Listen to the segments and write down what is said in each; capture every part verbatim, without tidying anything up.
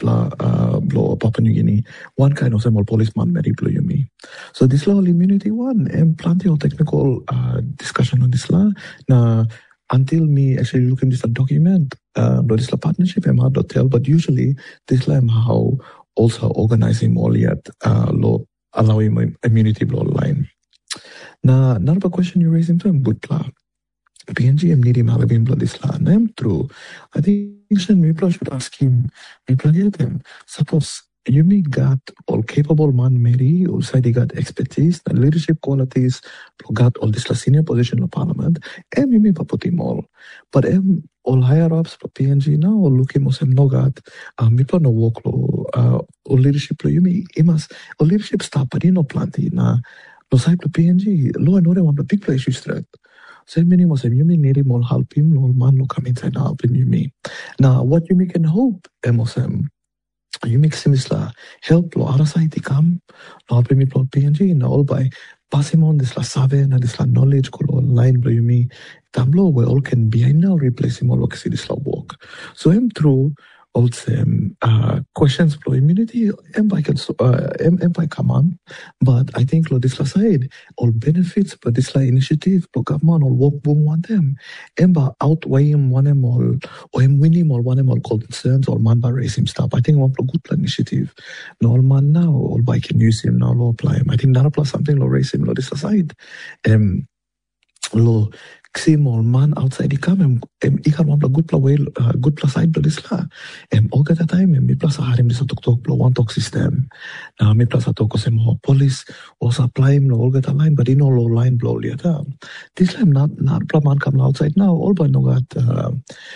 blah, uh, blah, Papua New Guinea, one kind of small policeman, Mary Blue Yumi. So this law immunity one, and plenty of technical uh, discussion on this law. Now, until me actually look in this document, uh, this law partnership, I'm hard to tell, but usually this law how also organizing all yet uh, law allowing immunity law line. Now, another question you raised into good law. P N G M need him halabim blood this law. I'm true. I think people should ask him, people get him. Suppose you may got all capable man Mary, also they got expertise, and leadership qualities, got all this senior position in parliament, and you may put him all. But um, all higher ups for P N G now, or look him also no got, um, people no work law, uh, or leadership law, you may, imas, or leadership staff, but you know, plenty, na, no side to P N G, law and order one, the big place you straight. So many must say, you may need him or help him, no man will come inside and help him, you may. Now, what you may can hope, Emosem, you make similar help lo other side come, no help me plot P N G, no all by passing on this la seven and this la knowledge called online, blow you me, tamlo, we all can be now replace him all look see this la work. So I'm through also um, uh, questions for immunity, and by can uh, and by come on, but I think lo this la side all benefits, but this la initiative lo government all work boom one them, and by outweigh him one them all, or him win him all one them all concerns or man by raise him stuff. I think one good initiative. No all man now all by can use him now lo apply him. I think that plus something lo raise him lo this la side, um lo. All man outside the come and ikan one good pla well uh, good plus side this la and all the time and me plus harim this talk talk one talk system now me plus talk sem police also apply him all the line but in all line blow later this time not not pla man come outside now all but no got uh,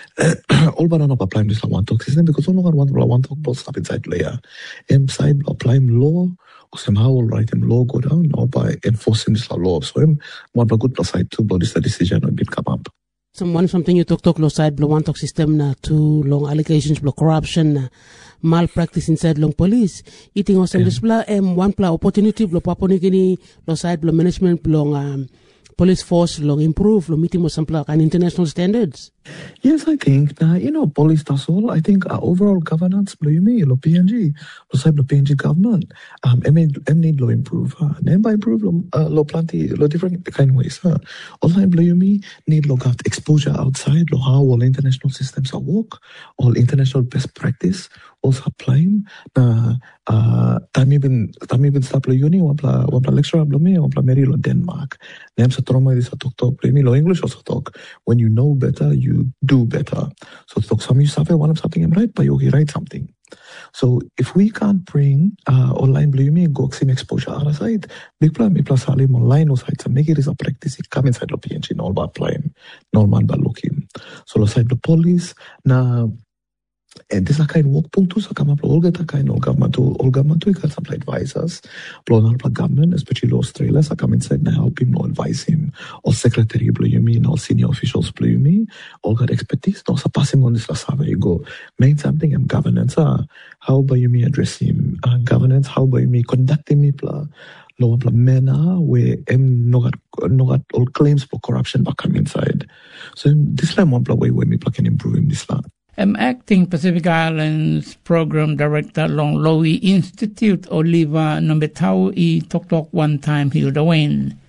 all but no apply this one talk system because all no one one talk both up inside layer and side apply him law or somehow will write him law go down or by enforcing this law. So him one good plus side too, but this the decision will come up. Someone something you talk talk law side blow one talk system na too long allegations blow corruption na malpractice inside long police. Eating also this blah um one pla opportunity blow Papua New Guinea law side blow management blow um police force long improve, long meeting with some like an international standards. Yes, I think now you know police does all. I think our overall governance, blow you me, lo P N G, lo side lo P N G government. Um, I mean, I need lo improve. Huh? And by improve lo uh, lo plenty lo different kind of ways. Huh? Also, blow you me need lo got exposure outside lo how all international systems are work, all international best practice. Also apply him. Uh, uh, time even time even stop lo uni, wapla wapla lecturer blow me, wapla Mary lo Denmark. Name sa trauma this talk talk blow me lo English also talk. When you know better, you do better. So talk some you suffer one of something I'm right, but you write something. So if we can't bring uh, online blow me go sim exposure other side, big plan me plus halim online side to make it is a practice it come inside the P N G no bad plan, no man bad looking. So the side the police na and this is a kind of work punto so come up all get a kind of government to all government to got some advisors, blow up government, especially Australia, so come inside now help him no advise him, all secretary blow you mean, all senior officials blow you me, all got expertise, no so pass him on this last you go. Main something and governance, uh, how by you me address him, uh, governance, how by you me conducting me pla no manner where em no got no got all claims for corruption but come inside. So this time one way where me can improve him this land. I'm acting Pacific Islands Program Director Long Lowy Institute Oliva Nombetau I Tok Tok One Time Hilda Wayne.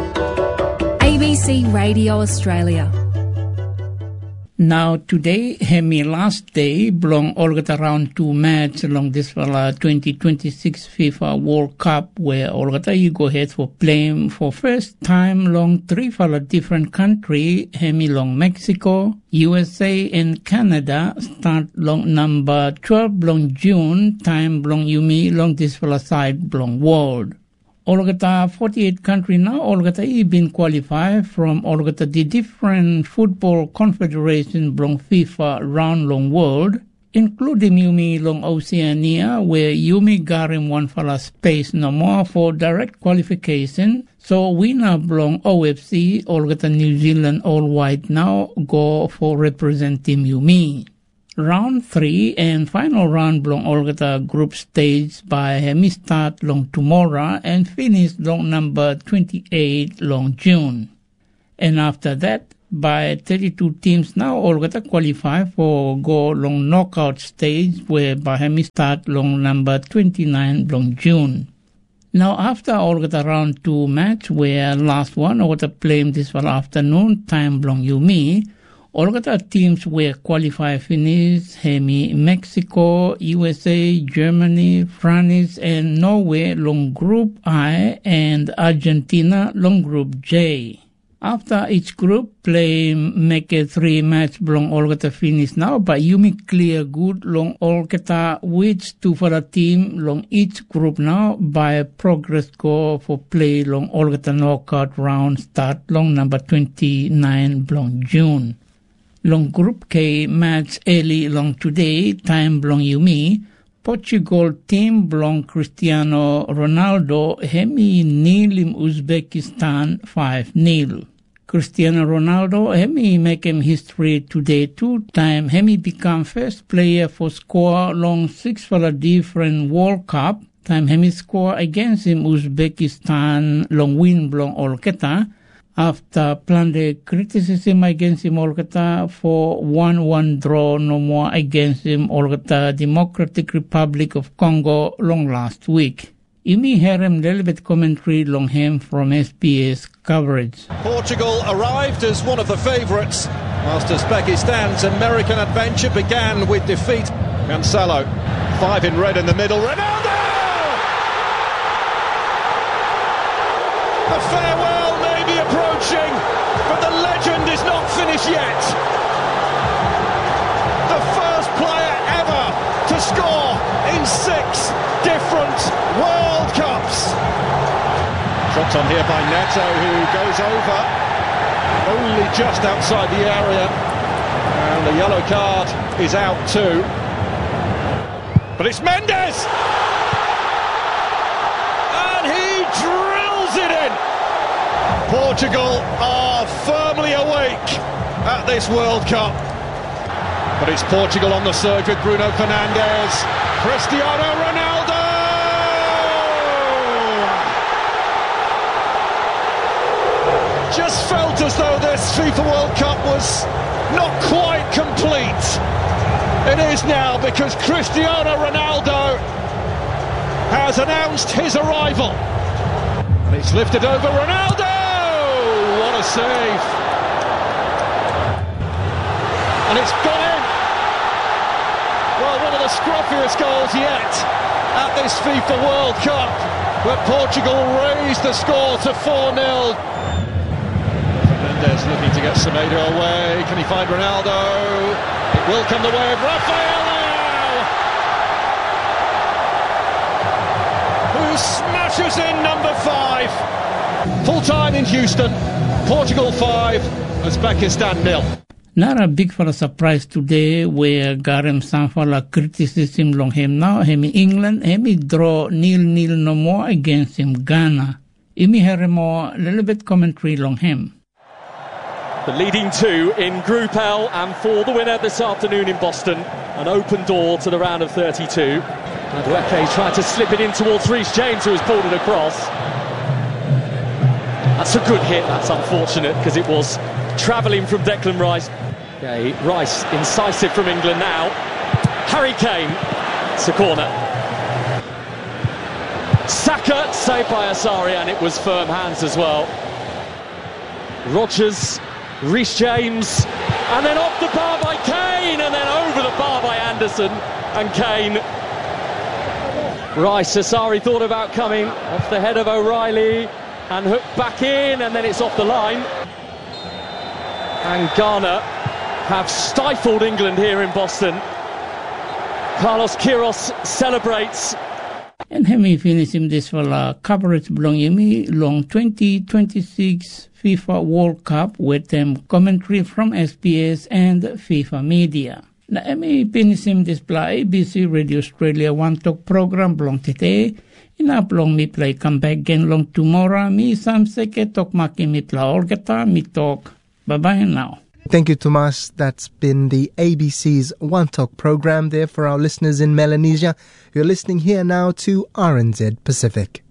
A B C Radio Australia. Now today, hemi last day, belong all get around two match along this fella twenty twenty-six FIFA World Cup where all get you go ahead for playing for first time long three fella different country, hemi long Mexico, U S A and Canada start long number twelve long June, time long Yumi long this fella side long world. Olgata forty-eight country now, Olgata been qualified from Olgata the different football confederation belong FIFA round long world, including Yumi long Oceania, where Yumi garim one fella space no more for direct qualification. So we now belong O F C, Olgata New Zealand all white now go for representing Yumi. Round three and final round belong Olgata group stage by Hemi start long tomorrow and finish long number twenty-eight long June. And after that, by thirty-two teams now all got to qualify for go long knockout stage where Bahami start long number twenty-nine long June. Now after all got a round two match where last one all got to play this for afternoon time long Yumi, all got a teams where qualify finish Hemi Mexico, U S A, Germany, France and Norway long group I and Argentina long group J. After each group play make a three match long all get a finish now, but Yumi clear good long all get a which two for a team long each group now by progress score for play long all get a knockout round start long number twenty-nine long June. Long group K match early long today time long Yumi. Portugal team belong Cristiano Ronaldo hemi nilim Uzbekistan five nil. Cristiano Ronaldo hemi make him history today two time hemi become first player for score long six for a different World Cup time hemi score against him Uzbekistan long win belong Olketa after planned criticism against him Olketa for one one draw no more against him Olketa Democratic Republic of Congo long last week. Imi herem little bit commentary long him from S B S coverage. Portugal arrived as one of the favourites, whilst Uzbekistan's American adventure began with defeat. Cancelo, five in red in the middle. Ronaldo! The farewell may be approaching, but the legend is not finished yet. The first player ever to score in six different World Cups. Dropped on here by Neto, who goes over only just outside the area, and the yellow card is out too. But it's Mendes, and he drills it in. Portugal are firmly awake at this World Cup. But it's Portugal on the surge with Bruno Fernandes, Cristiano Ronaldo! Just felt as though this FIFA World Cup was not quite complete. It is now, because Cristiano Ronaldo has announced his arrival. And it's lifted over Ronaldo! What a save! And it's gone in! Well, one of the scruffiest goals yet at this FIFA World Cup, where Portugal raised the score to four nil. Fernandes looking to get Semedo away. Can he find Ronaldo? It will come the way of Rafael Leao, who smashes in number five. Full time in Houston. Portugal five, Uzbekistan nil. Not a big for a surprise today where Garem Sanfala criticism long him now. Hemi England, hemi draw nil nil no more against him Ghana. Imi heremo little bit commentary long him. The leading two in Group L, and for the winner this afternoon in Boston, an open door to the round of thirty-two. Madueke tried to slip it in towards Reece James, who has pulled it across. That's a good hit. That's unfortunate because it was travelling from Declan Rice. Okay, Rice incisive from England now. Harry Kane. It's a corner. Saka saved by Asari, and it was firm hands as well. Rodgers, Reece James, and then off the bar by Kane, and then over the bar by Anderson and Kane. Rice, Asari thought about coming off the head of O'Reilly and hooked back in, and then it's off the line. And Ghana have stifled England here in Boston. Carlos Queiroz celebrates. And hemi finish him this for la coverage belong yemi long twenty twenty-six FIFA World Cup with them commentary from S B S and FIFA Media. Na hemi finish him this play A B C Radio Australia One Talk program belong today. Ina belong mi play come back again long tomorrow. Mi sam seke talk maki mi play orgeta mi talk. Bye bye now. Thank you, Tomas. That's been the A B C's One Talk program there for our listeners in Melanesia. You're listening here now to R N Z Pacific.